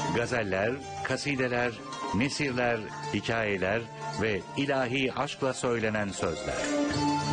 Gazeller, kasideler, nesirler, hikayeler ve ilahi aşkla söylenen sözler.